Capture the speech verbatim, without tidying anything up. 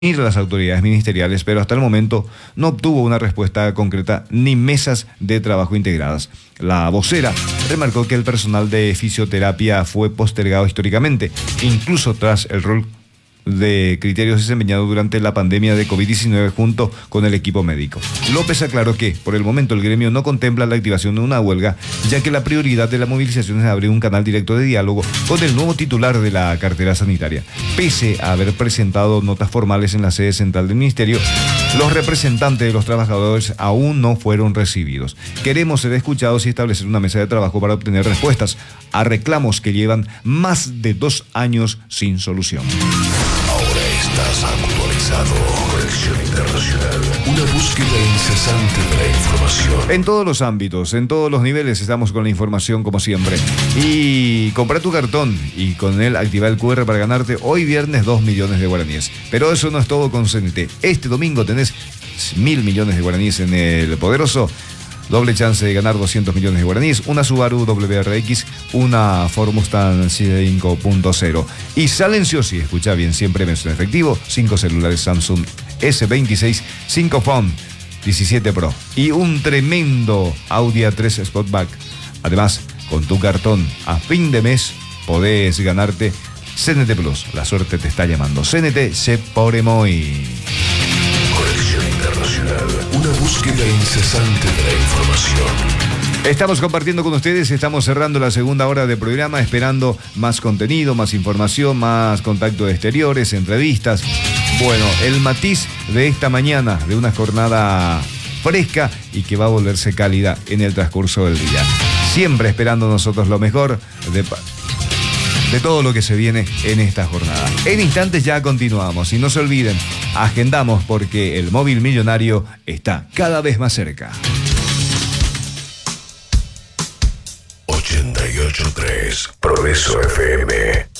a las autoridades ministeriales, pero hasta el momento no obtuvo una respuesta concreta ni mesas de trabajo integradas. La vocera remarcó que el personal de fisioterapia fue postergado históricamente, incluso tras el rol de criterios desempeñados durante la pandemia de COVID diecinueve junto con el equipo médico. López aclaró que, por el momento, el gremio no contempla la activación de una huelga, ya que la prioridad de la movilización es abrir un canal directo de diálogo con el nuevo titular de la cartera sanitaria. Pese a haber presentado notas formales en la sede central del ministerio, los representantes de los trabajadores aún no fueron recibidos. Queremos ser escuchados y establecer una mesa de trabajo para obtener respuestas a reclamos que llevan más de dos años sin solución. Ahora estás actualizado. Conexión Internacional. Una búsqueda incesante de la información. En todos los ámbitos, en todos los niveles estamos con la información como siempre. Y compra tu cartón y con él activa el cu erre para ganarte hoy viernes dos millones de guaraníes. Pero eso no es todo con C N T. Este domingo tenés mil millones de guaraníes en el poderoso. Doble chance de ganar doscientos millones de guaraníes, una Subaru W R X, una Ford Mustang cinco punto cero. Y salen sí o sí, escucha bien, siempre meses en efectivo, cinco celulares Samsung ese veintiséis, cinco Phone diecisiete Pro y un tremendo Audi A tres Sportback. Además, con tu cartón a fin de mes podés ganarte C N T Plus. La suerte te está llamando. C N T se Poremoy. Conexión Internacional, una búsqueda incesante de la información. Estamos compartiendo con ustedes, estamos cerrando la segunda hora de programa, esperando más contenido, más información, más contacto de exteriores, entrevistas. Bueno, el matiz de esta mañana, de una jornada fresca y que va a volverse cálida en el transcurso del día. Siempre esperando nosotros lo mejor de... de todo lo que se viene en esta jornada. En instantes ya continuamos y no se olviden, agendamos porque el móvil millonario está cada vez más cerca. ochenta y ocho punto tres Progreso F M.